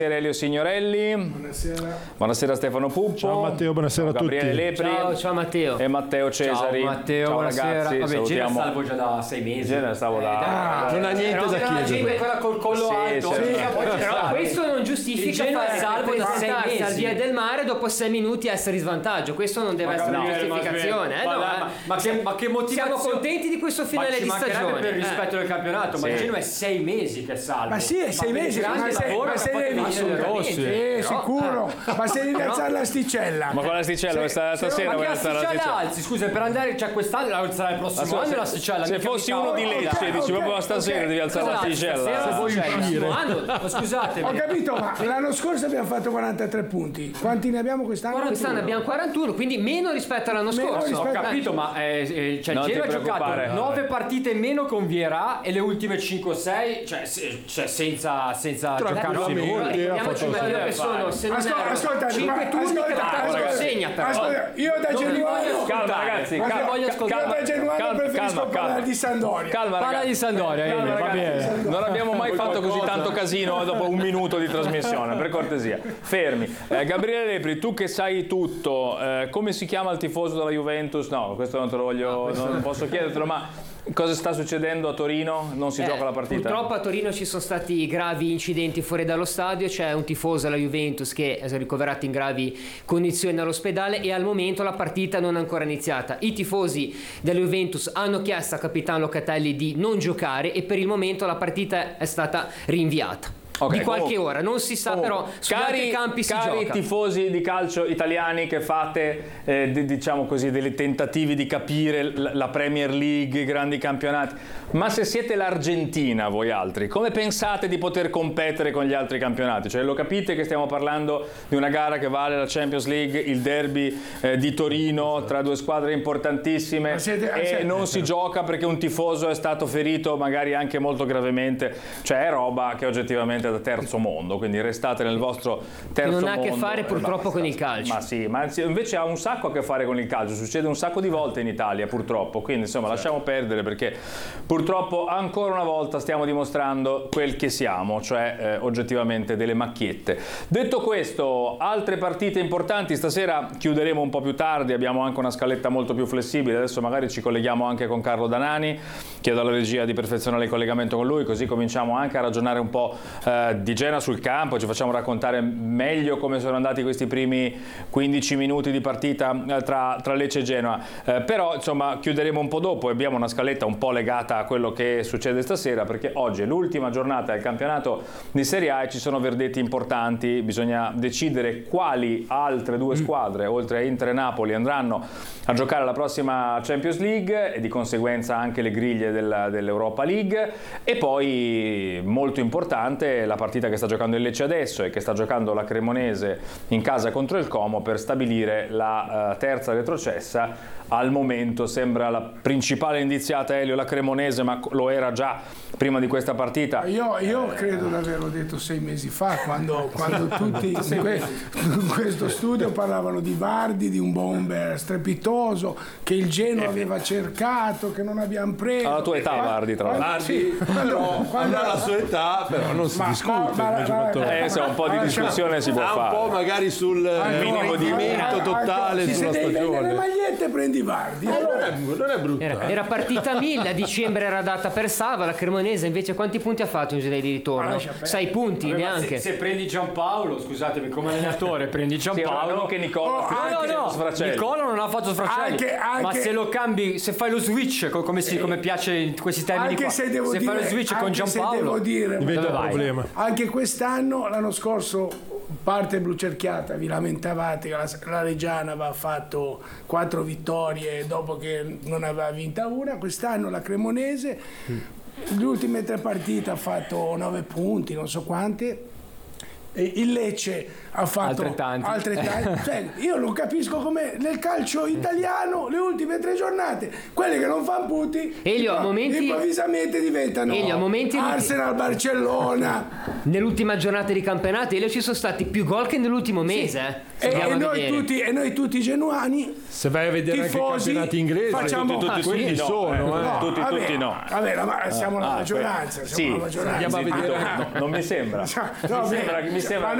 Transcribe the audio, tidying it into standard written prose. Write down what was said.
Elio Signorelli. Buonasera. Buonasera Stefano Puppo. Ciao Matteo, buonasera a tutti. Gabriele Lepri. Ciao Matteo. E Matteo Cesari. Ciao Matteo, ciao buonasera. ragazzi. Vabbè, salutiamo. salvo già da 6 mesi. Stavo da... non ha niente da chiedere. Quella col collo alto. Però questo non giustifica fare salvo da 6 mesi al via del mare dopo 6 minuti a essere in svantaggio. Questo non deve essere una giustificazione. Ma che motivazione? Siamo contenti di questo finale di stagione per il rispetto del campionato, ma il Genoa è 6 mesi che salvo. Ma sì, è 6 mesi, ma se devi sicuro, ma se devi alzare l'asticella. Ma con l'asticella stasera vuoi alzare l'asticella? Alzi, scusa, per andare, cioè quest'anno la alzerai il prossimo anno l'asticella. Se fossi uno di Lecce, dici proprio stasera devi alzare l'asticella. Se vuoi uscire. Scusate. Ho capito, ma l'anno scorso abbiamo fatto 43 punti. Quanti ne abbiamo quest'anno? Quest'anno abbiamo 41, quindi meno rispetto all'anno scorso. Ho capito, ma il Genoa ha giocato 9 partite in meno con Vieira e le ultime 5-6, cioè senza giocarsi nulla. Ricordiamoci che sono, se non ascolta, 5 turni che la consegna però. Io da genuano, Calma ragazzi, io da genuano preferisco parlare di Sampdoria. Calma Parla di Sampdoria, va bene. Non abbiamo mai fatto così tanto casino dopo un minuto di trasmissione, per cortesia. Fermi. Gabriele Lepri, tu che sai tutto, come si chiama il tifoso della Juventus? No, questo non te lo voglio, non posso chiedertelo, ma cosa sta succedendo a Torino? Non si gioca la partita? Purtroppo a Torino ci sono stati gravi incidenti fuori dallo stadio, c'è un tifoso della Juventus che è ricoverato in gravi condizioni all'ospedale e al momento la partita non è ancora iniziata. I tifosi della Juventus hanno chiesto a capitano Locatelli di non giocare e per il momento la partita è stata rinviata. Okay, di qualche ora, non si sa però sugli altri campi si gioca. Cari tifosi di calcio italiani che fate diciamo così dei tentativi di capire la Premier League, i grandi campionati, ma se siete l'Argentina voi altri, come pensate di poter competere con gli altri campionati? Cioè lo capite che stiamo parlando di una gara che vale la Champions League, il derby di Torino tra due squadre importantissime e non si gioca perché un tifoso è stato ferito magari anche molto gravemente, cioè è roba che oggettivamente da terzo mondo, quindi restate nel vostro terzo mondo. Non ha a che fare purtroppo con il calcio. Ma sì, ma invece ha un sacco a che fare con il calcio, succede un sacco di volte in Italia purtroppo, quindi insomma lasciamo perdere perché purtroppo ancora una volta stiamo dimostrando quel che siamo, cioè oggettivamente delle macchiette. Detto questo, altre partite importanti, stasera chiuderemo un po' più tardi, abbiamo anche una scaletta molto più flessibile, adesso magari ci colleghiamo anche con Carlo Danani, chiedo alla regia di perfezionare il collegamento con lui, così cominciamo anche a ragionare un po' di Genoa sul campo, ci facciamo raccontare meglio come sono andati questi primi 15 minuti di partita tra Lecce e Genoa, però insomma chiuderemo un po' dopo e abbiamo una scaletta un po' legata a quello che succede stasera perché oggi è l'ultima giornata del campionato di Serie A e ci sono verdetti importanti, bisogna decidere quali altre due squadre oltre a Inter e Napoli andranno a giocare la prossima Champions League e di conseguenza anche le griglie dell'Europa League e poi molto importante la partita che sta giocando il Lecce adesso e che sta giocando la Cremonese in casa contro il Como per stabilire la terza retrocessa. Al momento sembra la principale indiziata Elio la Cremonese, ma lo era già prima di questa partita. Io credo di averlo detto 6 mesi fa quando tutti in questo studio parlavano di Vardy, di un bomber strepitoso che il Genoa aveva cercato, che non abbiamo preso. Alla tua età Vardy tra l'altro. Sì, però alla sua età però non si discute. Un po' di discussione si può fare. Un po' magari sul minimo di movimento totale sulla stagione. Se devi vendere le magliette prendi Vardy. Non è brutto. Era partita 1000, a dicembre era data per salva, la Cremonese invece quanti punti ha fatto in girone di ritorno? 6 punti neanche. Se prendi Giampaolo, scusatemi, come allenatore prendi Giampaolo, non che Nicola Nicola non ha fatto sfracelli, ma se lo cambi, se fai lo switch come piace in questi termini qua, se fai lo switch con Giampaolo diventa un problema. Anche quest'anno, l'anno scorso parte blucerchiata, vi lamentavate che la Reggiana aveva fatto 4 vittorie dopo che non aveva vinta una, quest'anno la Cremonese le ultime 3 partite ha fatto 9 punti, non so quante. Il Lecce ha fatto altrettanti. Cioè, io non capisco come nel calcio italiano le ultime 3 giornate quelle che non fanno punti improvvisamente diventano Arsenal, Barcellona. Nell'ultima giornata di campionato ci sono stati più gol che nell'ultimo mese. E noi tutti genuani, se vai a vedere tifosi, anche i campionati inglesi facciamo quelli sono tutti no. Vabbè, ma siamo la maggioranza. Sì, andiamo a vedere. Non mi sembra. Mi sembra